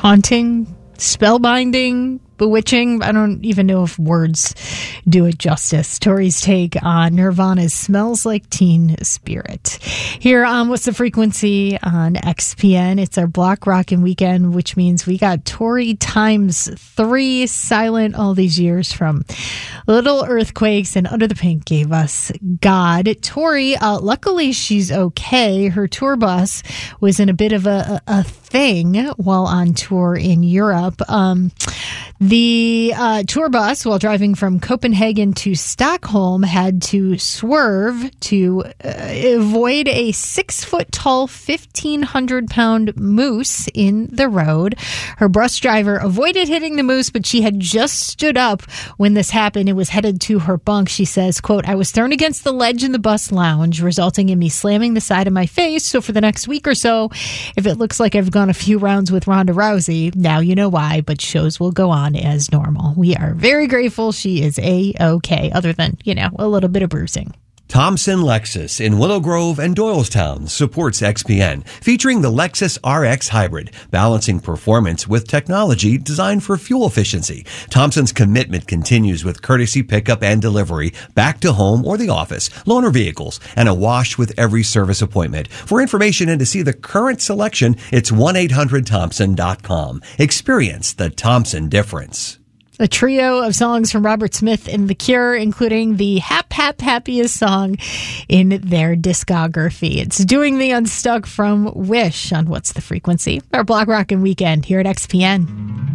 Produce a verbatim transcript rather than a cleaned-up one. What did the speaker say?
haunting, spellbinding, bewitching. I don't even know if words do it justice. Tori's take on Nirvana's Smells Like Teen Spirit. Here on What's the Frequency on X P N. It's our Block Rockin' Weekend, which means we got Tori times three, silent all these years from Little Earthquakes, and Under the Pink gave us God. Tori, uh, luckily she's okay. Her tour bus was in a bit of a, a, a thing while on tour in Europe. Um, The uh, tour bus, while driving from Copenhagen to Stockholm, had to swerve to uh, avoid a six-foot-tall, fifteen hundred pound moose in the road. Her bus driver avoided hitting the moose, but she had just stood up when this happened and was headed to her bunk. She says, quote, "I was thrown against the ledge in the bus lounge, resulting in me slamming the side of my face. So for the next week or so, if it looks like I've gone a few rounds with Ronda Rousey, now you know why, but shows will go on as normal." We are very grateful she is A-okay, other than, you know, a little bit of bruising. Thompson Lexus in Willow Grove and Doylestown supports X P N, featuring the Lexus R X Hybrid, balancing performance with technology designed for fuel efficiency. Thompson's commitment continues with courtesy pickup and delivery back to home or the office, loaner vehicles, and a wash with every service appointment. For information and to see the current selection, it's one eight hundred thompson dot com. Experience the Thompson difference. A trio of songs from Robert Smith and The Cure, including the Hap Hap Happiest song in their discography. It's Doing the Unstuck from Wish on What's the Frequency, our Block Rockin' Weekend here at X P N.